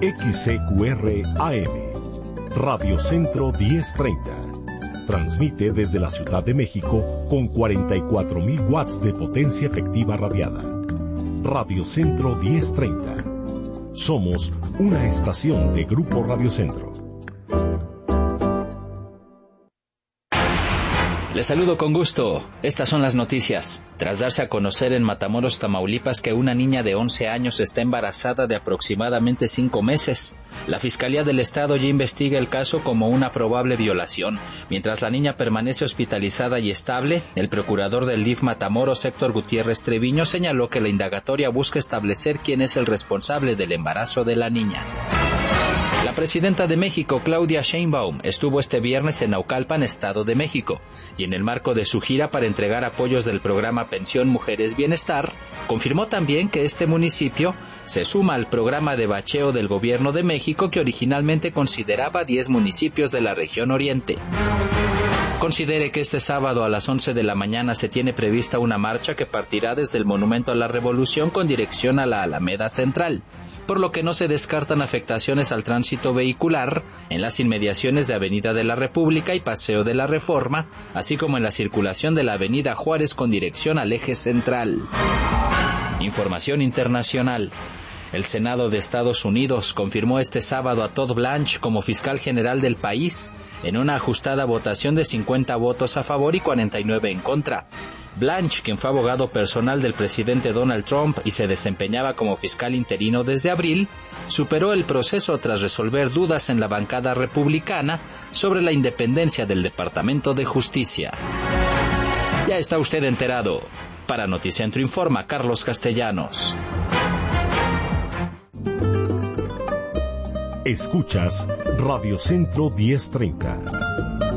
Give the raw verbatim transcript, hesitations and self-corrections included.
X C Q R A M, Radio Centro diez treinta. Transmite desde la Ciudad de México con cuarenta y cuatro mil watts de potencia efectiva radiada. Radio Centro diez treinta. Somos una estación de Grupo Radio Centro. Les saludo con gusto. Estas son las noticias. Tras darse a conocer en Matamoros, Tamaulipas, que una niña de once años está embarazada de aproximadamente cinco meses, la Fiscalía del Estado ya investiga el caso como una probable violación. Mientras la niña permanece hospitalizada y estable, el procurador del D I F Matamoros, Héctor Gutiérrez Treviño, señaló que la indagatoria busca establecer quién es el responsable del embarazo de la niña. La presidenta de México, Claudia Sheinbaum, estuvo este viernes en Naucalpan, Estado de México, y en el marco de su gira para entregar apoyos del programa Pensión Mujeres Bienestar, confirmó también que este municipio se suma al programa de bacheo del Gobierno de México, que originalmente consideraba diez municipios de la región oriente. Considere que este sábado a las once de la mañana se tiene prevista una marcha que partirá desde el Monumento a la Revolución con dirección a la Alameda Central, por lo que no se descartan afectaciones al tránsito vehicular en las inmediaciones de Avenida de la República y Paseo de la Reforma, así como en la circulación de la Avenida Juárez con dirección al eje central. Información internacional. El Senado de Estados Unidos confirmó este sábado a Todd Blanche como fiscal general del país en una ajustada votación de cincuenta votos a favor y cuarenta y nueve en contra. Blanche, quien fue abogado personal del presidente Donald Trump y se desempeñaba como fiscal interino desde abril, superó el proceso tras resolver dudas en la bancada republicana sobre la independencia del Departamento de Justicia. Ya está usted enterado. Para Noticentro informa Carlos Castellanos. Escuchas Radio Centro diez treinta.